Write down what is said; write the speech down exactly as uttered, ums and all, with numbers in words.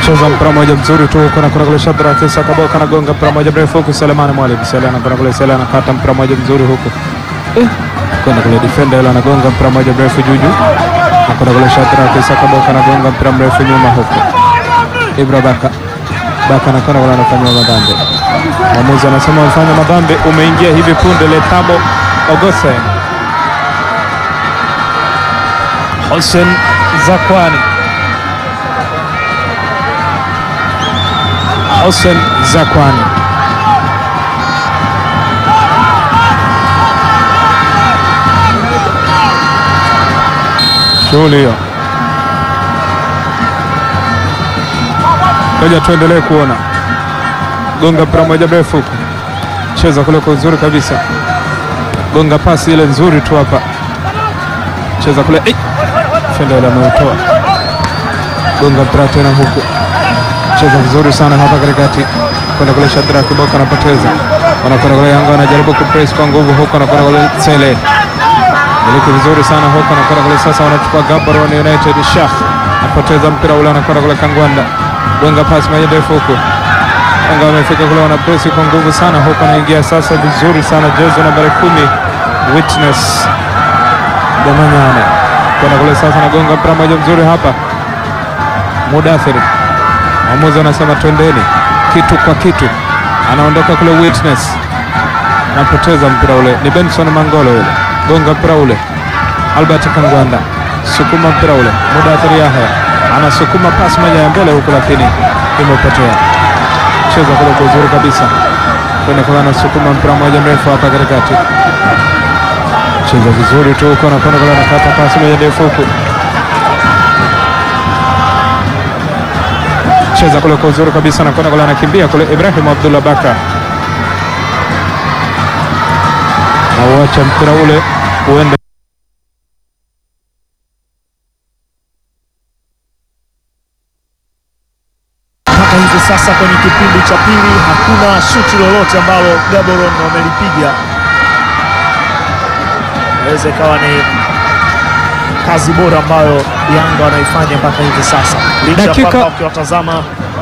Cheza mpira moja mzuri tu kuna kuna kule Shadrack Isa Kaboka anagonga mpira moja mrefu huku Selemani Mwalimu Selena kuna kule Selena anakata mpira moja mzuri huku eh kuna kule defender yule anagonga mpira moja mrefu juu juu na kuna kule Shadrack Isa Kaboka anagonga mpira mrefu nyuma huku Ibra Baka Baka na kuna kule anafanya madhambi. Mwamuzi anasema anafanya madhambi, umeingia hivi punde Letamo Ogose. Hussein Zakwani Hussein Zakwani shughuli hiyo. Ngoja tuendelee kuona. Gonga mpira moja mrefu huko. Cheza kule kwa uzuri kabisa. Gonga pasi ile nzuri tu hapa. Cheza kule. Eh. Fenda ile ameutoa. Gonga mpira tena huko. Cheza vizuri sana hapa katikati. Kwenda kule Shadrack Kiboka anapoteza. Wanakwenda kule Yanga anajaribu kupress kwa nguvu huko na kwenda kule Sele. Iliki vizuri sana huko na kwenda kule sasa wanachukua Gaborone United Shah. Anapoteza mpira ule anakwenda kule Kangwanda. Gonga pasi moja ndefu huko. Yanga wamefika kule wana press kwa nguvu sana huko anaingia sasa vizuri sana jezi nambari kumi Witness Damanyane. Kwenda kule sasa anagonga mpira moja mzuri hapa. Mudathiri. Mwamuzi anasema twendeni kitu kwa kitu. Anaondoka kule Witness. Anapoteza mpira ule. Ni Benson Mangolo yule. Gonga mpira ule. Albert Kangwanda. Sukuma mpira ule. Mudathiri Yahya. Anasukuma pasi moja ya mbele huko lakini imepotea. Cheza kule kwa uzuri kabisa. Kwenda kwa anasukuma mpira moja mrefu hapa katikati. Cheza vizuri tu huko na kwenda kule anakata pasi moja ndefu huko. Cheza kule kwa uzuri kabisa na kwenda kule anakimbia kule Ibrahim Abdullah Baka. Na uacha mpira ule uende. Mpaka hivi sasa kwenye kipindi cha pili hakuna shuti lolote ambalo Gaborone wamelipiga. Inaweza ikawa ni kazi bora ambayo Yanga wanaifanya mpaka hivi sasa. Licha kwamba ukiwatazama